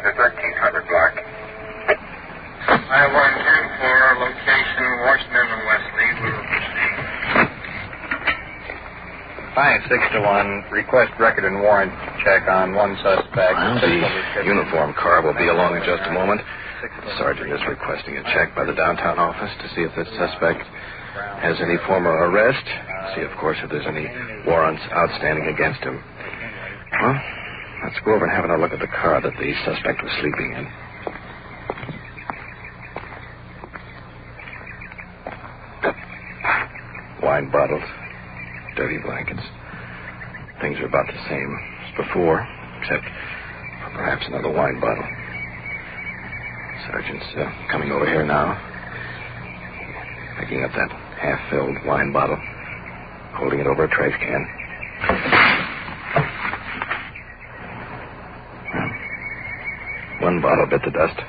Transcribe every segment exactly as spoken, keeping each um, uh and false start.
the thirteen hundred block. five one ten four, location Washington and Wesley. We will proceed. five six to one, request record and warrant check on one suspect. Well, the uniform car will be along in just a moment. The sergeant is requesting a check by the downtown office to see if this suspect has any former arrest. See, of course, if there's any warrants outstanding against him. Well, let's go over and have another look at the car that the suspect was sleeping in. Wine bottles, dirty blankets. Things are about the same as before, except for perhaps another wine bottle. Sergeant's uh, coming over here now, picking up that half-filled wine bottle, holding it over a trash can. One bottle bit the dust.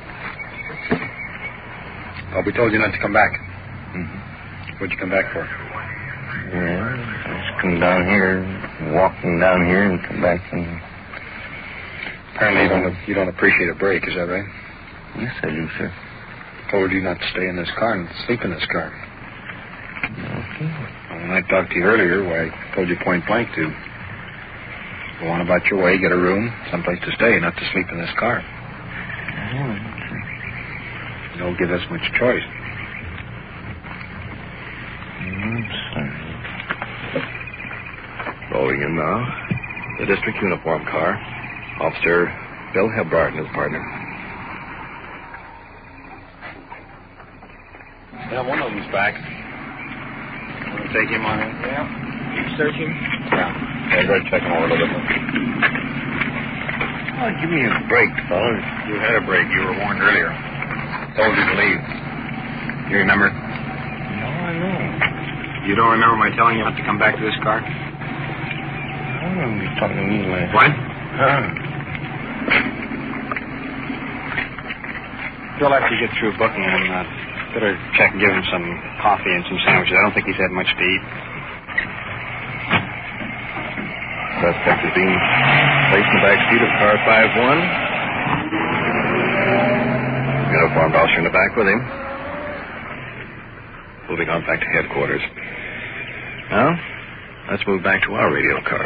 Oh, we told you not to come back. Mm-hmm. What'd you come back for? Yeah, I just come down here, walking down here and come back and... Apparently you don't, you don't appreciate a break, is that right? Yes, I do, sir. Told you not to stay in this car and sleep in this car. Okay. Well, when I talked to you earlier, why, I told you point blank to go on about your way, get a room, someplace to stay, not to sleep in this car. Oh, okay. You don't give us much choice. I'm sorry. Rolling in now. The district uniform car. Officer Bill Hebbart and his partner. Yeah, one of them's back. Want to take him on in? Yeah. You search him? Yeah. Yeah, go ahead and check him over a little bit. Oh, give me a break, fellas. You had a break. You were warned earlier. Told you to leave. You remember? No, I know. You don't remember my telling you not to come back to this car? I don't remember you talking to me last. What? Huh? Bill, after you get through booking him, uh, better check and give him some coffee and some sandwiches. I don't think he's had much to eat. Suspect is being placed in the back seat of car five one. Uniformed officer in the back with him. Moving on back to headquarters. Now, let's move back to our radio car.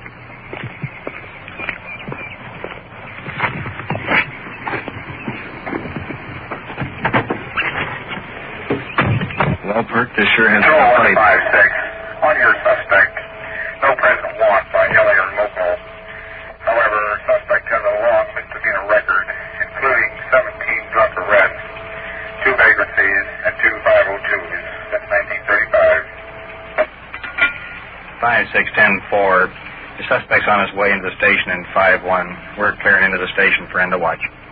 Well, Perk, this sure has been a one fight. five six, on your suspect, no present warrant by L A or local. However, suspect has a long misdemeanor record, including seventeen drunk arrests, two vagrancies, and two five oh twos since nineteen thirty-five. five six ten four. The suspect's on his way into the station in five one. We're clearing into the station for end of watch.